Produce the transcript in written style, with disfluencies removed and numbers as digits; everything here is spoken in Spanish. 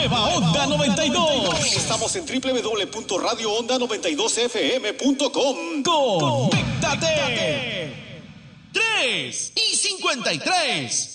Nueva Onda 92. Estamos en www.radioonda92fm.com. ¡Conéctate! 3:53.